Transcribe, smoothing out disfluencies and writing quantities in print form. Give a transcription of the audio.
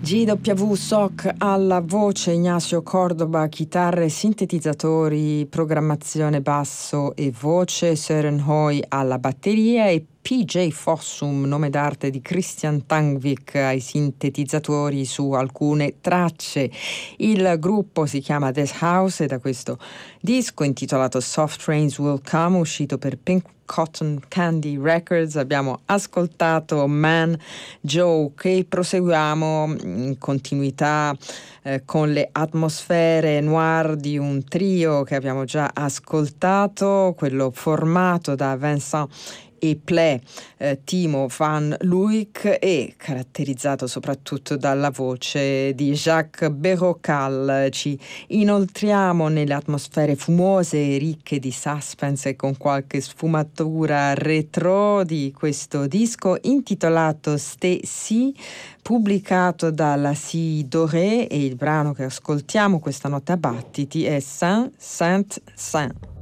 GW Soc alla voce, Ignacio Cordoba chitarre, sintetizzatori, programmazione basso e voce, Søren Høy alla batteria e PJ Fossum, nome d'arte di Christian Tangvik, ai sintetizzatori su alcune tracce. Il gruppo si chiama This House e da questo disco intitolato Soft Rains Will Come, uscito per Pink Cotton Candy Records, abbiamo ascoltato Man Joe, che proseguiamo in continuità con le atmosfere noir di un trio che abbiamo già ascoltato, quello formato da Vincent Eplé, Timo van Luik, e caratterizzato soprattutto dalla voce di Jacques Berocal. Ci inoltriamo nelle atmosfere fumose e ricche di suspense e con qualche sfumatura retro di questo disco intitolato Stacy, pubblicato dalla Scie Dorée, e il brano che ascoltiamo questa notte a battiti è Saint Saint Saint.